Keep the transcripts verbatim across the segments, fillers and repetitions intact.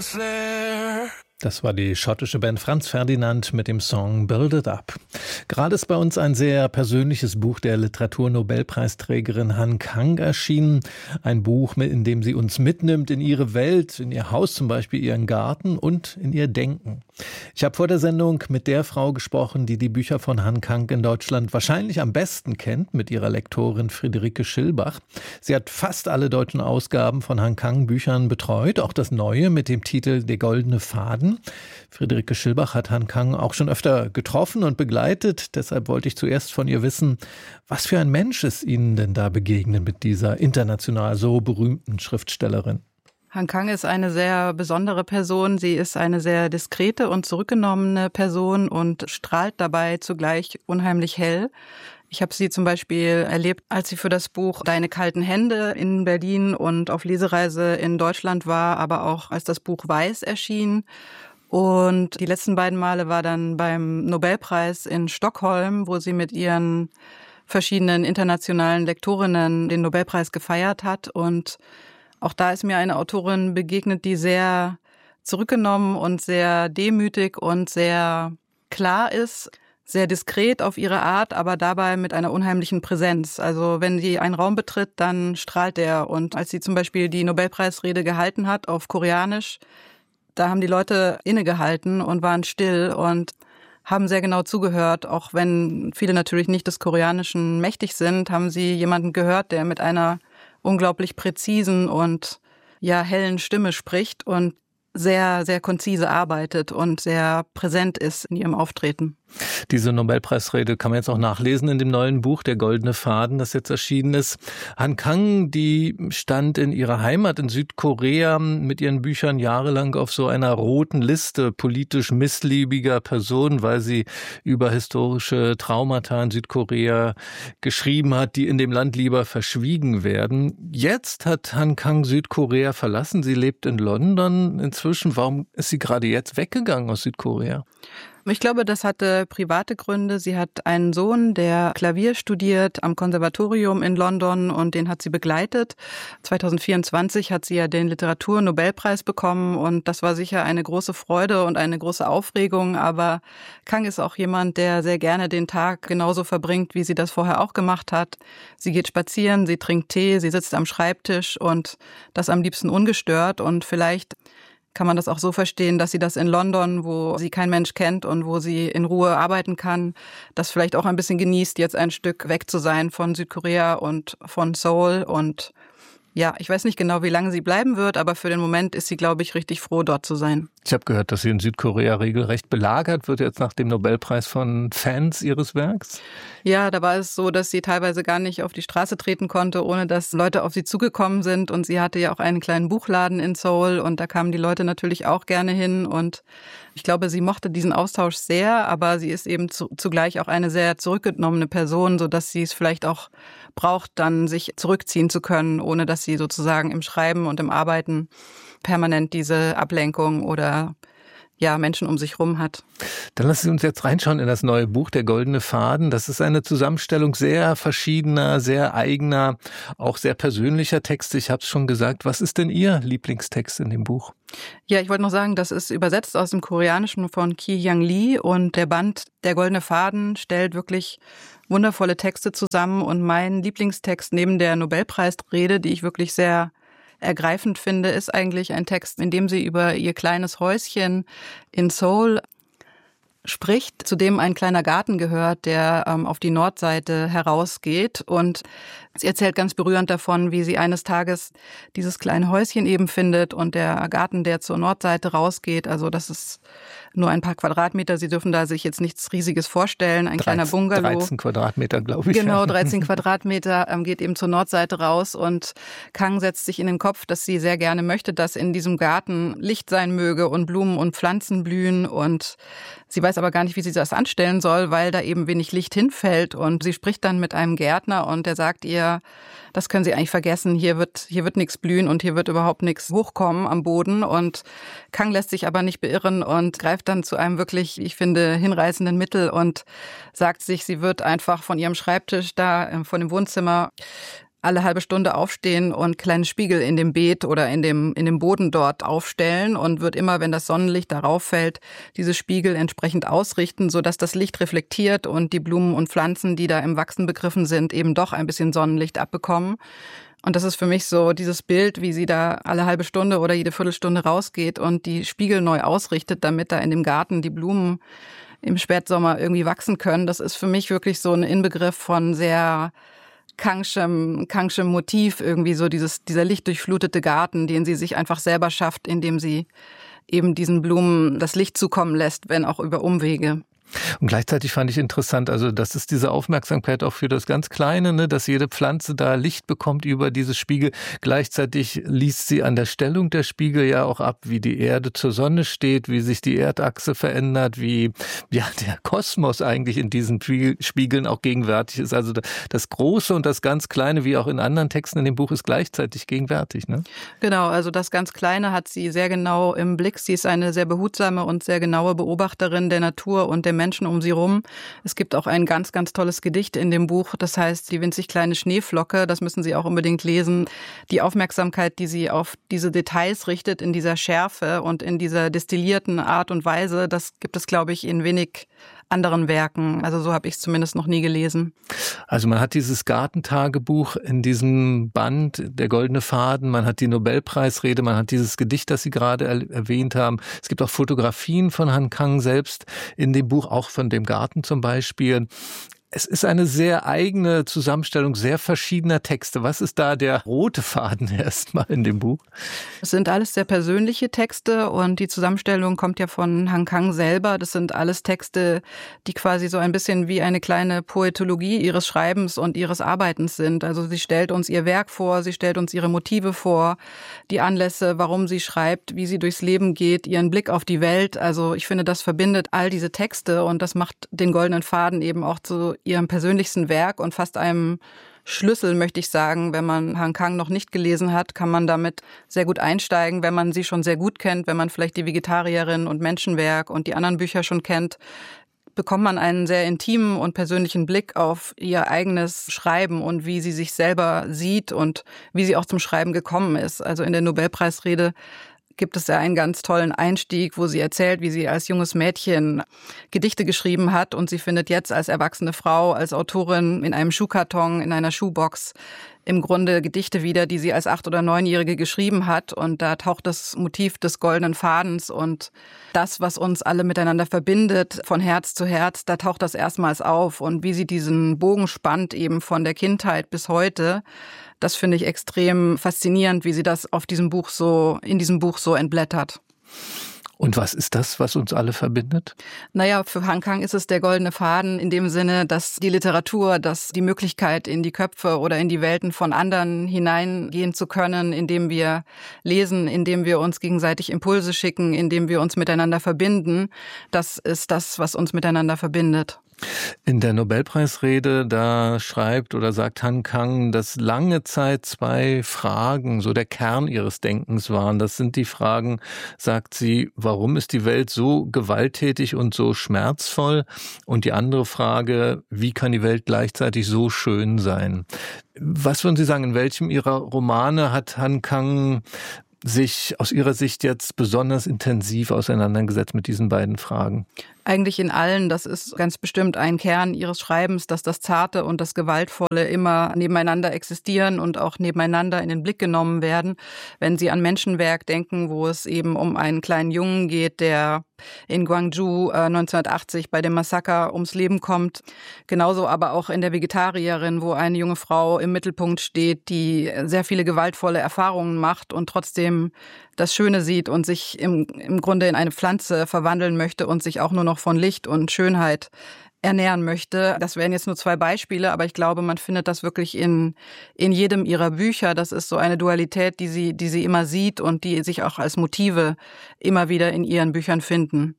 was there. Das war die schottische Band Franz Ferdinand mit dem Song Build It Up. Gerade ist bei uns ein sehr persönliches Buch der Literaturnobelpreisträgerin Han Kang erschienen. Ein Buch, in dem sie uns mitnimmt in ihre Welt, in ihr Haus zum Beispiel, ihren Garten und in ihr Denken. Ich habe vor der Sendung mit der Frau gesprochen, die die Bücher von Han Kang in Deutschland wahrscheinlich am besten kennt, mit ihrer Lektorin Friederike Schilbach. Sie hat fast alle deutschen Ausgaben von Han Kang Büchern betreut, auch das neue mit dem Titel Der goldene Faden. Friederike Schilbach hat Han Kang auch schon öfter getroffen und begleitet. Deshalb wollte ich zuerst von ihr wissen, was für ein Mensch ist Ihnen denn da begegnet mit dieser international so berühmten Schriftstellerin? Han Kang ist eine sehr besondere Person. Sie ist eine sehr diskrete und zurückgenommene Person und strahlt dabei zugleich unheimlich hell. Ich habe sie zum Beispiel erlebt, als sie für das Buch Deine kalten Hände in Berlin und auf Lesereise in Deutschland war, aber auch als das Buch Weiß erschien. Und die letzten beiden Male war dann beim Nobelpreis in Stockholm, wo sie mit ihren verschiedenen internationalen Lektorinnen den Nobelpreis gefeiert hat. Und auch da ist mir eine Autorin begegnet, die sehr zurückgenommen und sehr demütig und sehr klar ist. Sehr diskret auf ihre Art, aber dabei mit einer unheimlichen Präsenz. Also wenn sie einen Raum betritt, dann strahlt er. Und als sie zum Beispiel die Nobelpreisrede gehalten hat auf Koreanisch, da haben die Leute innegehalten und waren still und haben sehr genau zugehört. Auch wenn viele natürlich nicht des Koreanischen mächtig sind, haben sie jemanden gehört, der mit einer unglaublich präzisen und ja hellen Stimme spricht und sehr, sehr konzise arbeitet und sehr präsent ist in ihrem Auftreten. Diese Nobelpreisrede kann man jetzt auch nachlesen in dem neuen Buch, Der goldene Faden, das jetzt erschienen ist. Han Kang, die stand in ihrer Heimat in Südkorea mit ihren Büchern jahrelang auf so einer roten Liste politisch missliebiger Personen, weil sie über historische Traumata in Südkorea geschrieben hat, die in dem Land lieber verschwiegen werden. Jetzt hat Han Kang Südkorea verlassen. Sie lebt in London inzwischen. Warum ist sie gerade jetzt weggegangen aus Südkorea? Ich glaube, das hatte private Gründe. Sie hat einen Sohn, der Klavier studiert am Konservatorium in London und den hat sie begleitet. zwanzig vierundzwanzig hat sie ja den Literaturnobelpreis bekommen und das war sicher eine große Freude und eine große Aufregung. Aber Kang ist auch jemand, der sehr gerne den Tag genauso verbringt, wie sie das vorher auch gemacht hat. Sie geht spazieren, sie trinkt Tee, sie sitzt am Schreibtisch und das am liebsten ungestört und vielleicht kann man das auch so verstehen, dass sie das in London, wo sie kein Mensch kennt und wo sie in Ruhe arbeiten kann, das vielleicht auch ein bisschen genießt, jetzt ein Stück weg zu sein von Südkorea und von Seoul. Und ja, ich weiß nicht genau, wie lange sie bleiben wird, aber für den Moment ist sie, glaube ich, richtig froh, dort zu sein. Ich habe gehört, dass sie in Südkorea regelrecht belagert wird, jetzt nach dem Nobelpreis von Fans ihres Werks. Ja, da war es so, dass sie teilweise gar nicht auf die Straße treten konnte, ohne dass Leute auf sie zugekommen sind. Und sie hatte ja auch einen kleinen Buchladen in Seoul und da kamen die Leute natürlich auch gerne hin. Und ich glaube, sie mochte diesen Austausch sehr, aber sie ist eben zu, zugleich auch eine sehr zurückgenommene Person, sodass sie es vielleicht auch braucht, dann sich zurückziehen zu können, ohne dass sie sozusagen im Schreiben und im Arbeiten permanent diese Ablenkung oder ja, Menschen um sich rum hat. Dann lassen Sie uns jetzt reinschauen in das neue Buch, Der goldene Faden. Das ist eine Zusammenstellung sehr verschiedener, sehr eigener, auch sehr persönlicher Texte. Ich habe es schon gesagt. Was ist denn Ihr Lieblingstext in dem Buch? Ja, ich wollte noch sagen, das ist übersetzt aus dem Koreanischen von Ki Young Lee und der Band Der goldene Faden stellt wirklich wundervolle Texte zusammen und mein Lieblingstext neben der Nobelpreisrede, die ich wirklich sehr ergreifend finde, ist eigentlich ein Text, in dem sie über ihr kleines Häuschen in Seoul spricht, zu dem ein kleiner Garten gehört, der ähm, auf die Nordseite herausgeht. Und sie erzählt ganz berührend davon, wie sie eines Tages dieses kleine Häuschen eben findet und der Garten, der zur Nordseite rausgeht. Also das ist nur ein paar Quadratmeter. Sie dürfen da sich jetzt nichts Riesiges vorstellen. Ein dreizehn, kleiner Bungalow. dreizehn Quadratmeter, glaube ich. Genau, dreizehn Quadratmeter ähm, geht eben zur Nordseite raus. Und Kang setzt sich in den Kopf, dass sie sehr gerne möchte, dass in diesem Garten Licht sein möge und Blumen und Pflanzen blühen. Und sie weiß aber gar nicht, wie sie das anstellen soll, weil da eben wenig Licht hinfällt. Und sie spricht dann mit einem Gärtner und der sagt ihr, das können Sie eigentlich vergessen, hier wird hier wird nichts blühen und hier wird überhaupt nichts hochkommen am Boden. Und Kang lässt sich aber nicht beirren und greift dann zu einem wirklich, ich finde, hinreißenden Mittel und sagt sich, sie wird einfach von ihrem Schreibtisch da, von dem Wohnzimmer, alle halbe Stunde aufstehen und kleine Spiegel in dem Beet oder in dem, in dem Boden dort aufstellen und wird immer, wenn das Sonnenlicht darauf fällt, diese Spiegel entsprechend ausrichten, sodass das Licht reflektiert und die Blumen und Pflanzen, die da im Wachsen begriffen sind, eben doch ein bisschen Sonnenlicht abbekommen. Und das ist für mich so dieses Bild, wie sie da alle halbe Stunde oder jede Viertelstunde rausgeht und die Spiegel neu ausrichtet, damit da in dem Garten die Blumen im Spätsommer irgendwie wachsen können. Das ist für mich wirklich so ein Inbegriff von sehr Kangschem, Kangschem Motiv, irgendwie so dieses, dieser lichtdurchflutete Garten, den sie sich einfach selber schafft, indem sie eben diesen Blumen das Licht zukommen lässt, wenn auch über Umwege. Und gleichzeitig fand ich interessant, also das ist diese Aufmerksamkeit auch für das ganz Kleine, ne, dass jede Pflanze da Licht bekommt über dieses Spiegel. Gleichzeitig liest sie an der Stellung der Spiegel ja auch ab, wie die Erde zur Sonne steht, wie sich die Erdachse verändert, wie ja der Kosmos eigentlich in diesen Spiegeln auch gegenwärtig ist. Also das Große und das ganz Kleine, wie auch in anderen Texten in dem Buch, ist gleichzeitig gegenwärtig, ne? Genau, also das ganz Kleine hat sie sehr genau im Blick. Sie ist eine sehr behutsame und sehr genaue Beobachterin der Natur und der Menschen um sie rum. Es gibt auch ein ganz, ganz tolles Gedicht in dem Buch, das heißt Die winzig kleine Schneeflocke, das müssen Sie auch unbedingt lesen. Die Aufmerksamkeit, die sie auf diese Details richtet, in dieser Schärfe und in dieser destillierten Art und Weise, das gibt es, glaube ich, in wenig anderen Werken. Also so habe ich es zumindest noch nie gelesen. Also man hat dieses Gartentagebuch in diesem Band, der goldene Faden, man hat die Nobelpreisrede, man hat dieses Gedicht, das Sie gerade er- erwähnt haben. Es gibt auch Fotografien von Han Kang selbst in dem Buch, auch von dem Garten zum Beispiel. Es ist eine sehr eigene Zusammenstellung sehr verschiedener Texte. Was ist da der rote Faden erstmal in dem Buch? Es sind alles sehr persönliche Texte und die Zusammenstellung kommt ja von Han Kang selber. Das sind alles Texte, die quasi so ein bisschen wie eine kleine Poetologie ihres Schreibens und ihres Arbeitens sind. Also sie stellt uns ihr Werk vor, sie stellt uns ihre Motive vor, die Anlässe, warum sie schreibt, wie sie durchs Leben geht, ihren Blick auf die Welt. Also ich finde, das verbindet all diese Texte und das macht den goldenen Faden eben auch zu ihrem persönlichsten Werk und fast einem Schlüssel, möchte ich sagen. Wenn man Han Kang noch nicht gelesen hat, kann man damit sehr gut einsteigen. Wenn man sie schon sehr gut kennt, wenn man vielleicht die Vegetarierin und Menschenwerk und die anderen Bücher schon kennt, bekommt man einen sehr intimen und persönlichen Blick auf ihr eigenes Schreiben und wie sie sich selber sieht und wie sie auch zum Schreiben gekommen ist. Also in der Nobelpreisrede gibt es ja einen ganz tollen Einstieg, wo sie erzählt, wie sie als junges Mädchen Gedichte geschrieben hat und sie findet jetzt als erwachsene Frau, als Autorin in einem Schuhkarton, in einer Schuhbox im Grunde Gedichte wieder, die sie als acht- oder neunjährige geschrieben hat. Und da taucht das Motiv des goldenen Fadens und das, was uns alle miteinander verbindet, von Herz zu Herz, da taucht das erstmals auf. Und wie sie diesen Bogen spannt, eben von der Kindheit bis heute, das finde ich extrem faszinierend, wie sie das auf diesem Buch so, in diesem Buch so entblättert. Und was ist das, was uns alle verbindet? Naja, für Han Kang ist es der goldene Faden in dem Sinne, dass die Literatur, dass die Möglichkeit, in die Köpfe oder in die Welten von anderen hineingehen zu können, indem wir lesen, indem wir uns gegenseitig Impulse schicken, indem wir uns miteinander verbinden, das ist das, was uns miteinander verbindet. In der Nobelpreisrede, da schreibt oder sagt Han Kang, dass lange Zeit zwei Fragen so der Kern ihres Denkens waren. Das sind die Fragen, sagt sie, warum ist die Welt so gewalttätig und so schmerzvoll? Und die andere Frage, wie kann die Welt gleichzeitig so schön sein? Was würden Sie sagen, in welchem Ihrer Romane hat Han Kang sich aus Ihrer Sicht jetzt besonders intensiv auseinandergesetzt mit diesen beiden Fragen? Eigentlich in allen. Das ist ganz bestimmt ein Kern ihres Schreibens, dass das Zarte und das Gewaltvolle immer nebeneinander existieren und auch nebeneinander in den Blick genommen werden. Wenn Sie an Menschenwerk denken, wo es eben um einen kleinen Jungen geht, der in Gwangju äh, neunzehnhundertachtzig bei dem Massaker ums Leben kommt. Genauso aber auch in der Vegetarierin, wo eine junge Frau im Mittelpunkt steht, die sehr viele gewaltvolle Erfahrungen macht und trotzdem das Schöne sieht und sich im, im Grunde in eine Pflanze verwandeln möchte und sich auch nur noch von Licht und Schönheit ernähren möchte. Das wären jetzt nur zwei Beispiele, aber ich glaube, man findet das wirklich in, in jedem ihrer Bücher. Das ist so eine Dualität, die sie, die sie immer sieht und die sich auch als Motive immer wieder in ihren Büchern finden.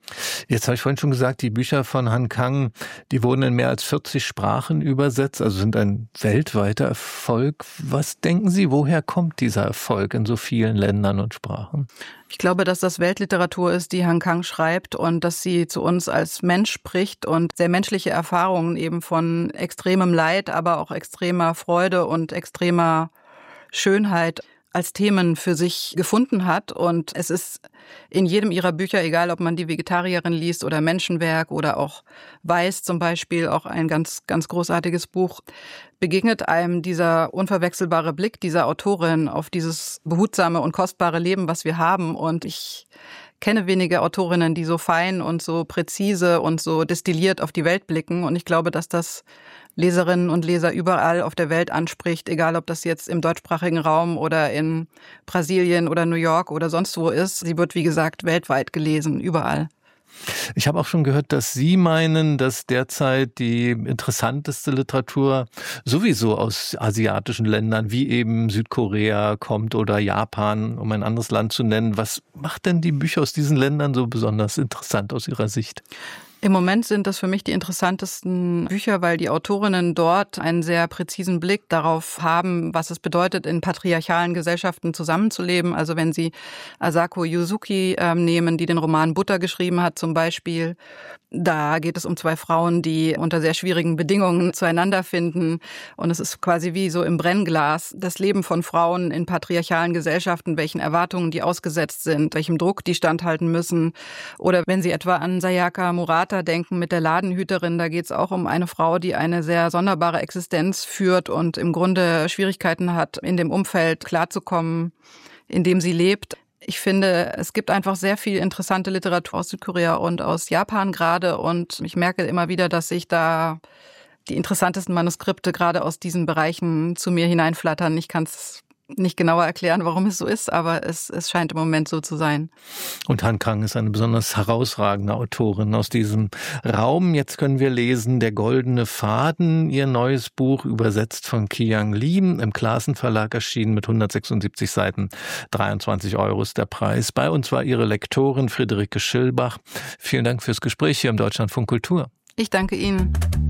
Jetzt habe ich vorhin schon gesagt, die Bücher von Han Kang, die wurden in mehr als vierzig Sprachen übersetzt, also sind ein weltweiter Erfolg. Was denken Sie, woher kommt dieser Erfolg in so vielen Ländern und Sprachen? Ich glaube, dass das Weltliteratur ist, die Han Kang schreibt und dass sie zu uns als Mensch spricht und sehr menschliche Erfahrungen eben von extremem Leid, aber auch extremer Freude und extremer Schönheit als Themen für sich gefunden hat. Und es ist in jedem ihrer Bücher, egal ob man die Vegetarierin liest oder Menschenwerk oder auch Weiß zum Beispiel, auch ein ganz, ganz großartiges Buch, begegnet einem dieser unverwechselbare Blick dieser Autorin auf dieses behutsame und kostbare Leben, was wir haben. Und ich kenne wenige Autorinnen, die so fein und so präzise und so destilliert auf die Welt blicken. Und ich glaube, dass das Leserinnen und Leser überall auf der Welt anspricht, egal ob das jetzt im deutschsprachigen Raum oder in Brasilien oder New York oder sonst wo ist. Sie wird, wie gesagt, weltweit gelesen, überall. Ich habe auch schon gehört, dass Sie meinen, dass derzeit die interessanteste Literatur sowieso aus asiatischen Ländern wie eben Südkorea kommt oder Japan, um ein anderes Land zu nennen. Was macht denn die Bücher aus diesen Ländern so besonders interessant aus Ihrer Sicht? Im Moment sind das für mich die interessantesten Bücher, weil die Autorinnen dort einen sehr präzisen Blick darauf haben, was es bedeutet, in patriarchalen Gesellschaften zusammenzuleben. Also wenn Sie Asako Yuzuki äh, nehmen, die den Roman Butter geschrieben hat zum Beispiel, da geht es um zwei Frauen, die unter sehr schwierigen Bedingungen zueinander finden. Und es ist quasi wie so im Brennglas das Leben von Frauen in patriarchalen Gesellschaften, welchen Erwartungen die ausgesetzt sind, welchem Druck die standhalten müssen. Oder wenn Sie etwa an Sayaka Murata denken mit der Ladenhüterin, da geht es auch um eine Frau, die eine sehr sonderbare Existenz führt und im Grunde Schwierigkeiten hat, in dem Umfeld klarzukommen, in dem sie lebt. Ich finde, es gibt einfach sehr viel interessante Literatur aus Südkorea und aus Japan gerade und ich merke immer wieder, dass sich da die interessantesten Manuskripte gerade aus diesen Bereichen zu mir hineinflattern. Ich kann es nicht genauer erklären, warum es so ist, aber es, es scheint im Moment so zu sein. Und Han Kang ist eine besonders herausragende Autorin aus diesem Raum. Jetzt können wir lesen Der goldene Faden, ihr neues Buch, übersetzt von Qiyang Li, im Clasen Verlag erschienen mit hundertsechsundsiebzig Seiten. dreiundzwanzig Euro ist der Preis. Bei uns war ihre Lektorin Friederike Schillbach. Vielen Dank fürs Gespräch hier im Deutschlandfunk Kultur. Ich danke Ihnen.